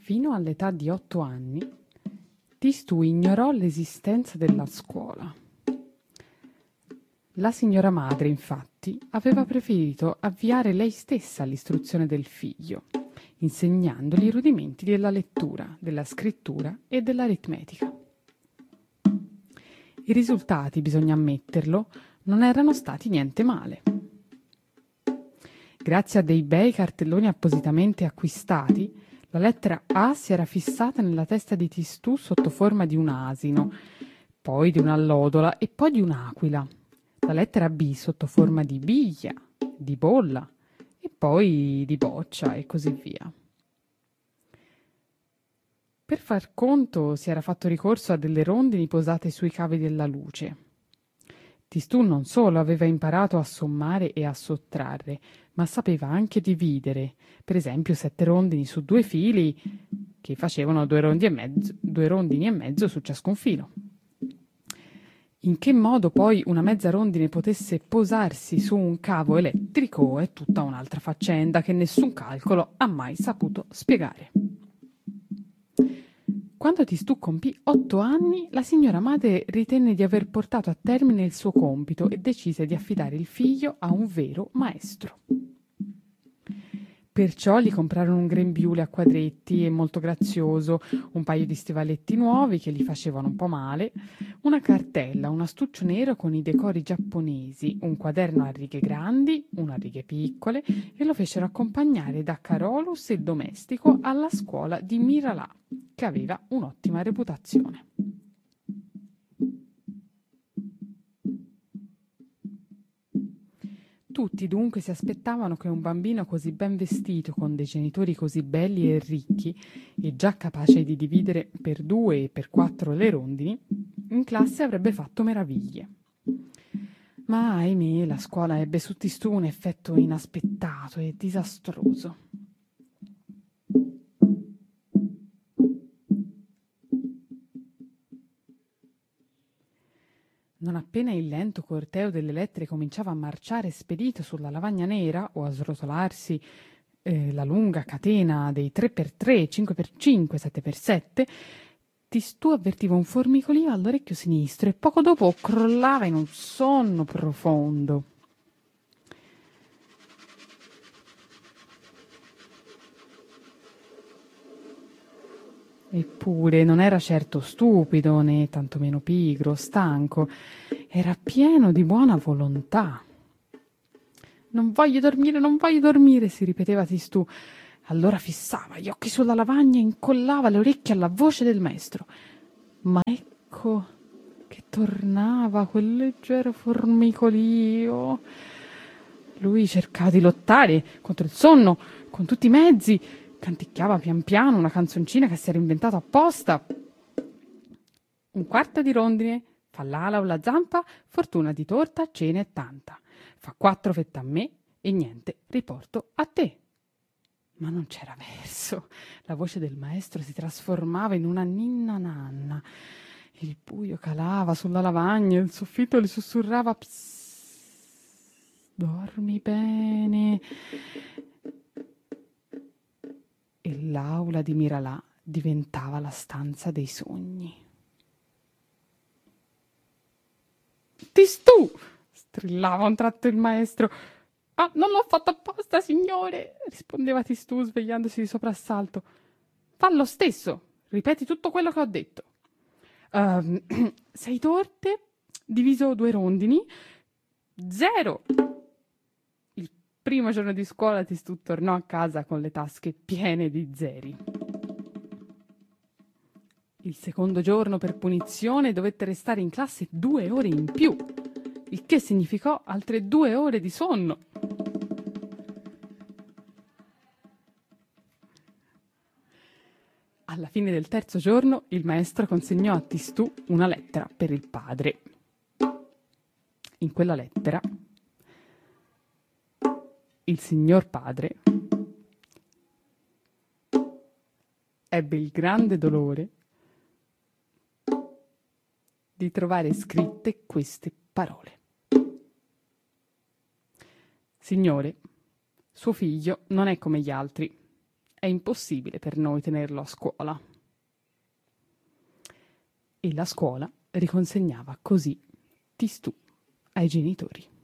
Fino all'età di 8 anni, Tistù ignorò l'esistenza della scuola. La signora madre, infatti, aveva preferito avviare lei stessa l'istruzione del figlio, insegnandogli i rudimenti della lettura, della scrittura e dell'aritmetica. I risultati, bisogna ammetterlo, non erano stati niente male. Grazie a dei bei cartelloni appositamente acquistati, la lettera A si era fissata nella testa di Tistù sotto forma di un asino, poi di un'allodola e poi di un'aquila. La lettera B sotto forma di biglia, di bolla e poi di boccia e così via. Per far conto si era fatto ricorso a delle rondini posate sui cavi della luce. Tistù non solo aveva imparato a sommare e a sottrarre, ma sapeva anche dividere, per esempio 7 rondini su 2 fili che facevano 2 rondini e mezzo su ciascun filo. In che modo poi una mezza rondine potesse posarsi su un cavo elettrico è tutta un'altra faccenda che nessun calcolo ha mai saputo spiegare. Quando Tistù compì 8 anni, la signora madre ritenne di aver portato a termine il suo compito e decise di affidare il figlio a un vero maestro. Perciò gli comprarono un grembiule a quadretti e molto grazioso, un paio di stivaletti nuovi che gli facevano un po' male, una cartella, un astuccio nero con i decori giapponesi, un quaderno a righe grandi, una a righe piccole, e lo fecero accompagnare da Carolus, il domestico, alla scuola di Miralà, che aveva un'ottima reputazione. Tutti dunque si aspettavano che un bambino così ben vestito, con dei genitori così belli e ricchi, e già capace di dividere per 2 e per 4 le rondini, in classe avrebbe fatto meraviglie. Ma ahimè, la scuola ebbe su Tistù un effetto inaspettato e disastroso. Non appena il lento corteo delle lettere cominciava a marciare spedito sulla lavagna nera o a srotolarsi la lunga catena dei 3x3, 5x5, 7x7, Tistù avvertiva un formicolio all'orecchio sinistro e poco dopo crollava in un sonno profondo. Eppure non era certo stupido, né tantomeno pigro, stanco. Era pieno di buona volontà. Non voglio dormire, si ripeteva Tistù. Allora fissava gli occhi sulla lavagna e incollava le orecchie alla voce del maestro. Ma ecco che tornava quel leggero formicolio. Lui cercava di lottare contro il sonno con tutti i mezzi. Canticchiava pian piano una canzoncina che si era inventato apposta. 1/4 di rondine, fa l'ala o la zampa, fortuna di torta, ce n'è tanta. Fa 4 fette a me e niente, riporto a te. Ma non c'era verso. La voce del maestro si trasformava in una ninna nanna. Il buio calava sulla lavagna, il soffitto le sussurrava psst, dormi bene. E l'aula di Miralà diventava la stanza dei sogni. Tistù! Strillava a un tratto il maestro. Ah, non l'ho fatto apposta, signore, rispondeva Tistù svegliandosi di soprassalto. Fa lo stesso, ripeti tutto quello che ho detto. 6 torte diviso 2 rondini, 0. Il primo giorno di scuola Tistù tornò a casa con le tasche piene di zeri. Il secondo giorno, per punizione, dovette restare in classe 2 ore in più, il che significò altre 2 ore di sonno. Alla fine del terzo giorno il maestro consegnò a Tistù una lettera per il padre. In quella lettera il signor padre ebbe il grande dolore di trovare scritte queste parole. Signore, suo figlio non è come gli altri. è impossibile per noi tenerlo a scuola. E la scuola riconsegnava così Tistù ai genitori.